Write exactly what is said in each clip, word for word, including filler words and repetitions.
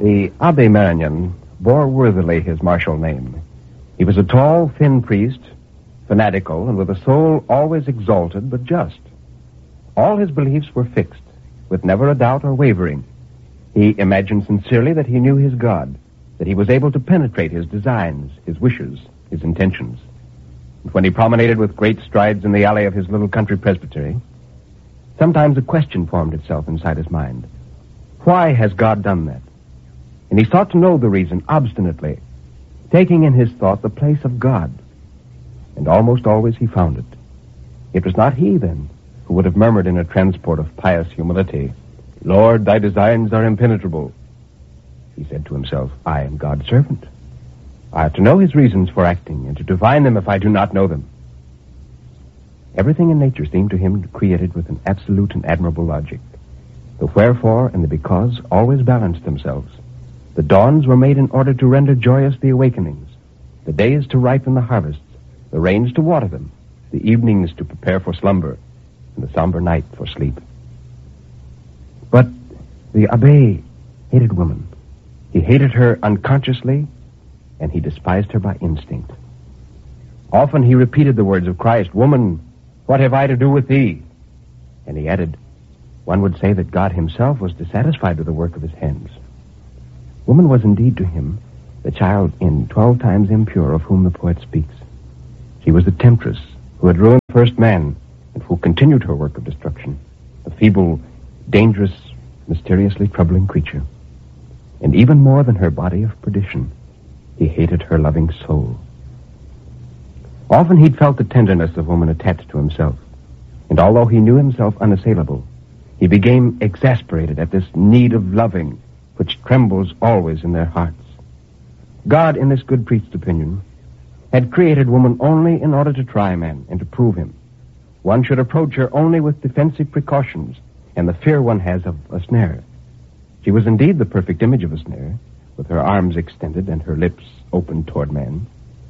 The Abbé Marignan bore worthily his martial name. He was a tall, thin priest, fanatical, and with a soul always exalted but just. All his beliefs were fixed, with never a doubt or wavering. He imagined sincerely that he knew his God, that he was able to penetrate his designs, his wishes, his intentions. And when he promenaded with great strides in the alley of his little country presbytery, sometimes a question formed itself inside his mind. Why has God done that? And he sought to know the reason obstinately, taking in his thought the place of God. And almost always he found it. It was not he, then, who would have murmured in a transport of pious humility, "Lord, thy designs are impenetrable." He said to himself, "I am God's servant. I have to know his reasons for acting, and to divine them if I do not know them." Everything in nature seemed to him created with an absolute and admirable logic. The wherefore and the because always balanced themselves. The dawns were made in order to render joyous the awakenings, the days to ripen the harvests, the rains to water them, the evenings to prepare for slumber, and the somber night for sleep. But the Abbé hated woman. He hated her unconsciously, and he despised her by instinct. Often he repeated the words of Christ, "Woman, what have I to do with thee?" And he added, one would say that God himself was dissatisfied with the work of his hands. Woman was indeed to him the child in twelve times impure of whom the poet speaks. She was the temptress who had ruined the first man and who continued her work of destruction, a feeble, dangerous, mysteriously troubling creature. And even more than her body of perdition, he hated her loving soul. Often he'd felt the tenderness of woman attached to himself, and although he knew himself unassailable, he became exasperated at this need of loving which trembles always in their hearts. God, in this good priest's opinion, had created woman only in order to try man and to prove him. One should approach her only with defensive precautions and the fear one has of a snare. She was indeed the perfect image of a snare, with her arms extended and her lips open toward man.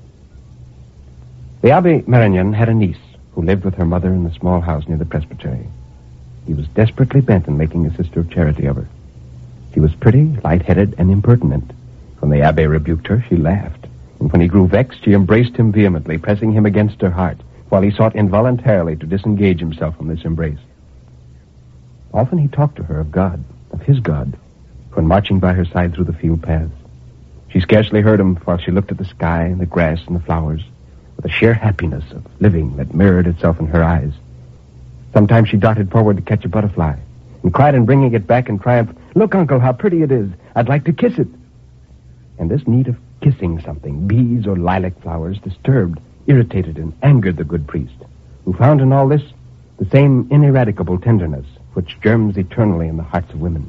The Abbé Marignan had a niece who lived with her mother in the small house near the presbytery. He was desperately bent on making a sister of charity of her. She was pretty, light-headed, and impertinent. When the Abbé rebuked her, she laughed, and when he grew vexed, she embraced him vehemently, pressing him against her heart, while he sought involuntarily to disengage himself from this embrace. Often he talked to her of God, of his God, when marching by her side through the field paths. She scarcely heard him while she looked at the sky and the grass and the flowers, with a sheer happiness of living that mirrored itself in her eyes. Sometimes she darted forward to catch a butterfly, and cried in bringing it back in triumph, "Look, Uncle, how pretty it is. I'd like to kiss it." And this need of kissing something, bees or lilac flowers, disturbed, irritated, and angered the good priest, who found in all this the same ineradicable tenderness which germs eternally in the hearts of women.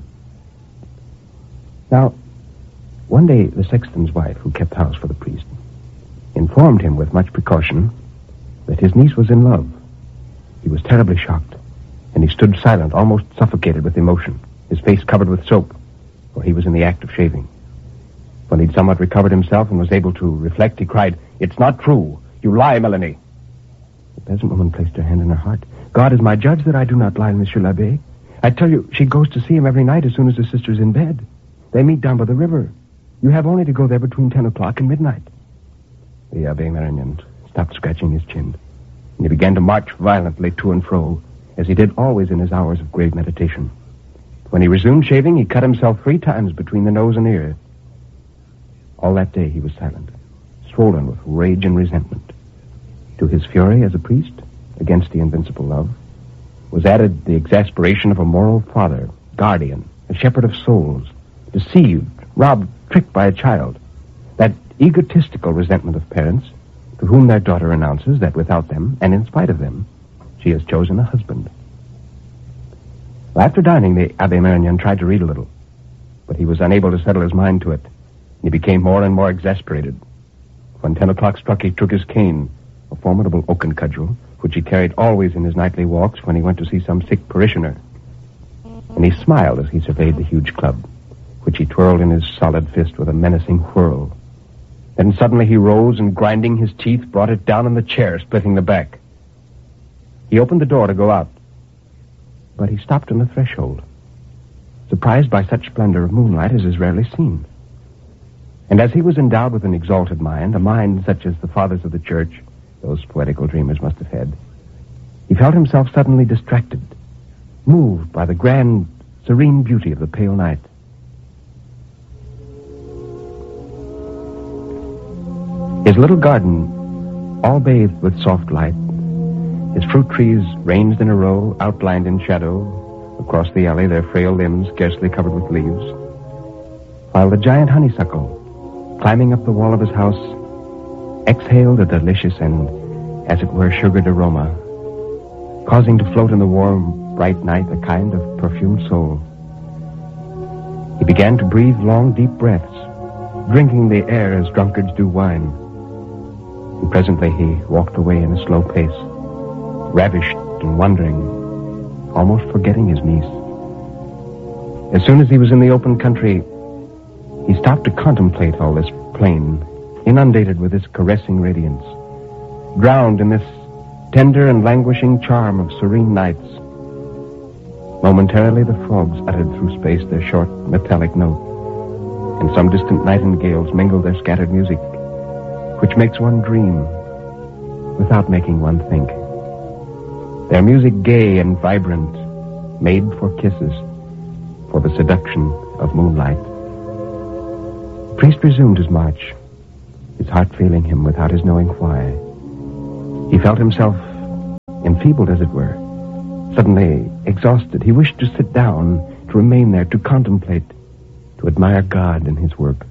Now, one day the sexton's wife, who kept house for the priest, informed him with much precaution that his niece was in love. He was terribly shocked, and he stood silent, almost suffocated with emotion, his face covered with soap, for he was in the act of shaving. When he'd somewhat recovered himself and was able to reflect, he cried, "It's not true. You lie, Melanie." The peasant woman placed her hand in her heart. "God is my judge that I do not lie, Monsieur l'Abbé. I tell you, she goes to see him every night as soon as the sister's in bed. They meet down by the river. You have only to go there between ten o'clock and midnight." The Abbé Marignan stopped scratching his chin, and he began to march violently to and fro, as he did always in his hours of grave meditation. When he resumed shaving, he cut himself three times between the nose and ear. All that day he was silent, swollen with rage and resentment. To his fury as a priest against the invincible love was added the exasperation of a moral father, guardian, a shepherd of souls, deceived, robbed, tricked by a child. That egotistical resentment of parents to whom their daughter announces that without them, and in spite of them, she has chosen a husband. Well, after dining, the Abbé Marignan tried to read a little, but he was unable to settle his mind to it. He became more and more exasperated. When ten o'clock struck, he took his cane, a formidable oaken cudgel, which he carried always in his nightly walks when he went to see some sick parishioner. And he smiled as he surveyed the huge club, which he twirled in his solid fist with a menacing whirl. Then suddenly he rose and, grinding his teeth, brought it down on the chair, splitting the back. He opened the door to go out, but he stopped on the threshold. surprised by such splendor of moonlight as is rarely seen. And as he was endowed with an exalted mind, a mind such as the fathers of the church, those poetical dreamers, must have had, he felt himself suddenly distracted, moved by the grand, serene beauty of the pale night. His little garden, all bathed with soft light, his fruit trees ranged in a row, outlined in shadow, across the alley, their frail limbs scarcely covered with leaves, while the giant honeysuckle, climbing up the wall of his house, exhaled a delicious and, as it were, sugared aroma, causing to float in the warm, bright night a kind of perfumed soul. He began to breathe long, deep breaths, drinking the air as drunkards do wine. And presently he walked away in a slow pace, ravished and wondering, almost forgetting his niece. As soon as he was in the open country, he stopped to contemplate all this plain, inundated with its caressing radiance, drowned in this tender and languishing charm of serene nights. Momentarily the frogs uttered through space their short, metallic note, and some distant nightingales mingled their scattered music, which makes one dream without making one think. Their music gay and vibrant, made for kisses, for the seduction of moonlight. The priest resumed his march, his heart failing him without his knowing why. He felt himself enfeebled, as it were, suddenly exhausted. He wished to sit down, to remain there, to contemplate, to admire God and his work.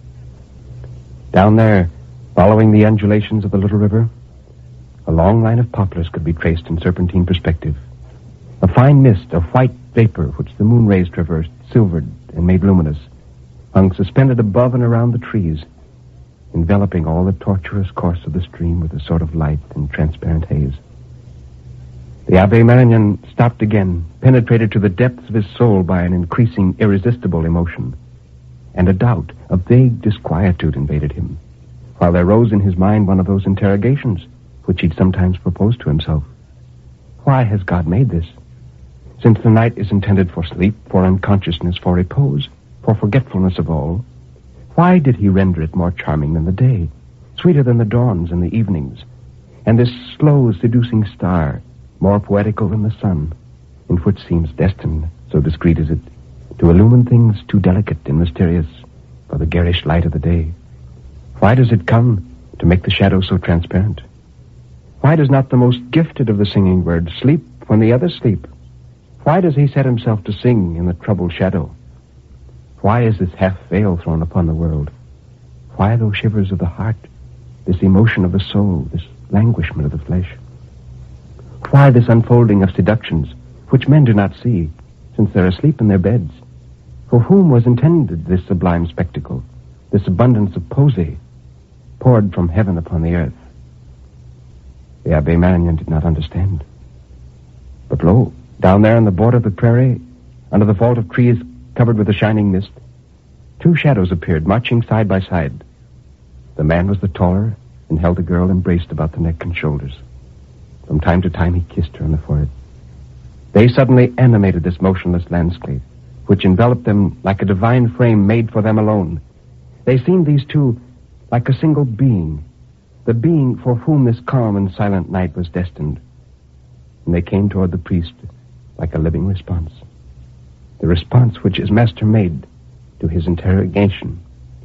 Down there, following the undulations of the little river, a long line of poplars could be traced in serpentine perspective. A fine mist of white vapor, which the moon rays traversed, silvered and made luminous, hung suspended above and around the trees, enveloping all the tortuous course of the stream with a sort of light and transparent haze. The Abbé Marignan stopped again, penetrated to the depths of his soul by an increasing, irresistible emotion, and a doubt, a vague disquietude invaded him, while there rose in his mind one of those interrogations which he'd sometimes proposed to himself. Why has God made this? Since the night is intended for sleep, for unconsciousness, for repose, for forgetfulness of all, why did he render it more charming than the day, sweeter than the dawns and the evenings, and this slow, seducing star, more poetical than the sun, in which seems destined, so discreet is it, to illumine things too delicate and mysterious for the garish light of the day? Why does it come to make the shadows so transparent? Why does not the most gifted of the singing birds sleep when the others sleep? Why does he set himself to sing in the troubled shadow? Why is this half veil thrown upon the world? Why those shivers of the heart, this emotion of the soul, this languishment of the flesh? Why this unfolding of seductions, which men do not see, since they're asleep in their beds? For whom was intended this sublime spectacle, this abundance of poesy, poured from heaven upon the earth? The Abbé Marignan did not understand. But lo, down there on the border of the prairie, under the vault of trees covered with a shining mist, two shadows appeared, marching side by side. The man was the taller and held the girl embraced about the neck and shoulders. From time to time he kissed her on the forehead. They suddenly animated this motionless landscape, which enveloped them like a divine frame made for them alone. They seemed, these two, like a single being, the being for whom this calm and silent night was destined. And they came toward the priest like a living response, the response which his master made to his interrogation.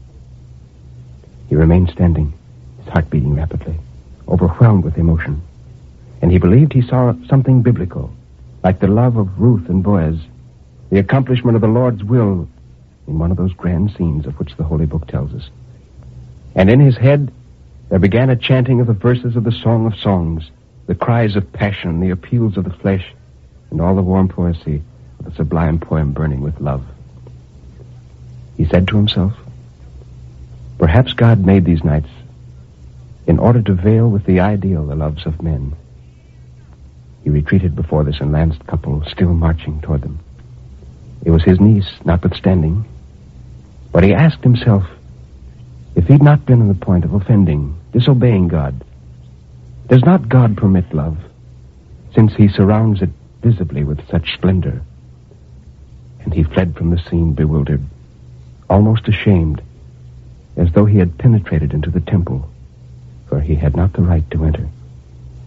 He remained standing, his heart beating rapidly, overwhelmed with emotion, and he believed he saw something biblical, like the love of Ruth and Boaz, the accomplishment of the Lord's will in one of those grand scenes of which the Holy Book tells us. And in his head there began a chanting of the verses of the Song of Songs, the cries of passion, the appeals of the flesh, and all the warm poesy of the sublime poem burning with love. He said to himself, perhaps God made these nights in order to veil with the ideal the loves of men. He retreated before this enlanced couple, still marching toward them. It was his niece, notwithstanding, but he asked himself if he'd not been on the point of offending, disobeying God. Does not God permit love, since he surrounds it visibly with such splendor? and he fled from the scene bewildered, almost ashamed, as though he had penetrated into the temple, for he had not the right to enter.